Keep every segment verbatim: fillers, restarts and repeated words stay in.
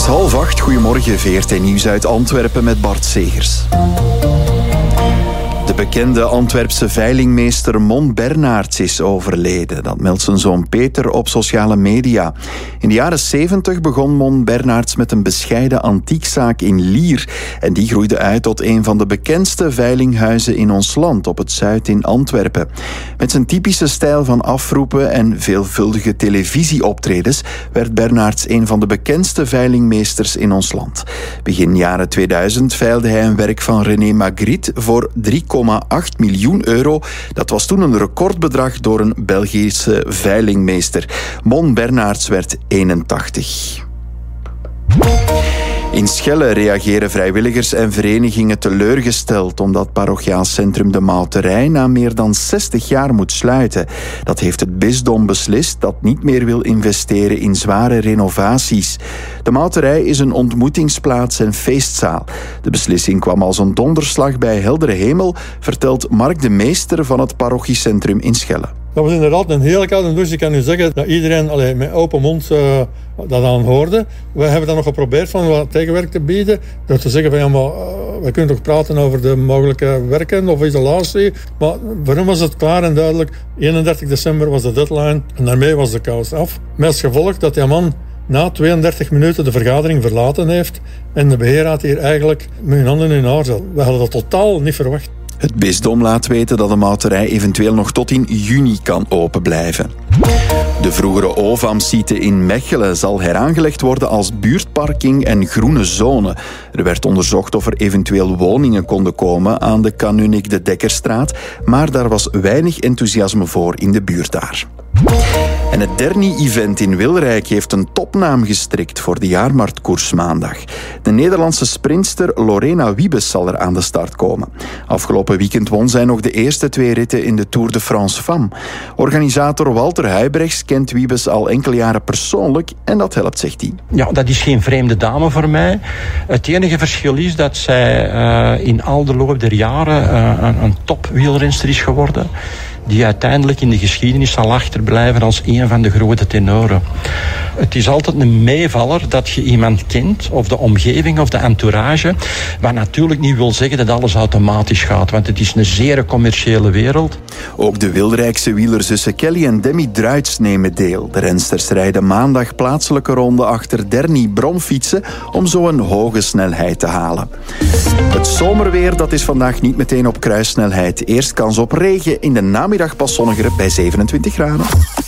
half acht, goedemorgen, V R T Nieuws uit Antwerpen met Bart Segers. De bekende Antwerpse veilingmeester Mon Bernards is overleden. Dat meldt zijn zoon Peter op sociale media. In de jaren zeventig begon Mon Bernards met een bescheiden antiekzaak in Lier. En die groeide uit tot een van de bekendste veilinghuizen in ons land, op het Zuid in Antwerpen. Met zijn typische stijl van afroepen en veelvuldige televisieoptredens werd Bernards een van de bekendste veilingmeesters in ons land. Begin jaren tweeduizend veilde hij een werk van René Magritte voor drie komma acht miljoen euro. Dat was toen een recordbedrag door een Belgische veilingmeester. Mon Bernards werd eenentachtig. In Schelle reageren vrijwilligers en verenigingen teleurgesteld omdat parochiaal centrum De Mouterij na meer dan zestig jaar moet sluiten. Dat heeft het bisdom beslist, dat niet meer wil investeren in zware renovaties. De Mouterij is een ontmoetingsplaats en feestzaal. De beslissing kwam als een donderslag bij heldere hemel, vertelt Mark de Meester van het parochiecentrum in Schelle. Dat was inderdaad een hele koude douche. Ik kan u zeggen dat iedereen allee, met open mond uh, dat aanhoorde. We hebben dan nog geprobeerd van wat tegenwerk te bieden. Door te zeggen van ja, maar uh, we kunnen toch praten over de mogelijke werken of isolatie. Maar voor hem was het klaar en duidelijk. eenendertig december was de deadline en daarmee was de kous af. Met als gevolg dat die man na tweeëndertig minuten de vergadering verlaten heeft en de beheerraad hier eigenlijk met hun handen in haar zat. We hadden dat totaal niet verwacht. Het bisdom laat weten dat de Mouterij eventueel nog tot in juni kan open blijven. De vroegere Ovamsite in Mechelen zal heraangelegd worden als buurtparking en groene zone. Er werd onderzocht of er eventueel woningen konden komen aan de Kanunik de Dekkerstraat, maar daar was weinig enthousiasme voor in de buurt daar. En het Derny-event in Wilrijk heeft een topnaam gestrikt voor de jaarmarktkoers maandag. De Nederlandse sprintster Lorena Wiebes zal er aan de start komen. Afgelopen weekend won zij nog de eerste twee ritten in de Tour de France Femme. Organisator Walter Huybrechts kent Wiebes al enkele jaren persoonlijk en dat helpt, zegt hij. Ja, dat is geen vreemde dame voor mij. Het enige verschil is dat zij uh, in al de loop der jaren uh, een, een topwielrenster is geworden, die uiteindelijk in de geschiedenis zal achterblijven als een van de grote tenoren. Het is altijd een meevaller dat je iemand kent, of de omgeving of de entourage, wat natuurlijk niet wil zeggen dat alles automatisch gaat, want het is een zeer commerciële wereld. Ook de Wilrijkse wielerzussen Kelly en Demi Druits nemen deel. De rensters rijden maandag plaatselijke ronde achter Derny bromfietsen om zo een hoge snelheid te halen. Het zomerweer, dat is vandaag niet meteen op kruissnelheid. Eerst kans op regen, in de namiddag pas zonniger bij zevenentwintig graden.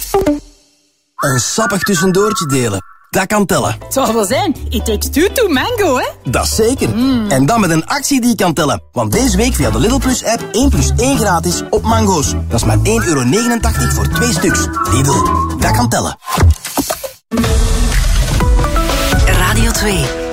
Een sappig tussendoortje delen, dat kan tellen. Het zal wel zijn. It takes two to mango, hè? Dat zeker. Mm. En dan met een actie die kan tellen. Want deze week via de Lidl Plus app één plus één gratis op mango's. Dat is maar één euro negenentachtig voor twee stuks. Lidl, dat kan tellen. Radio twee.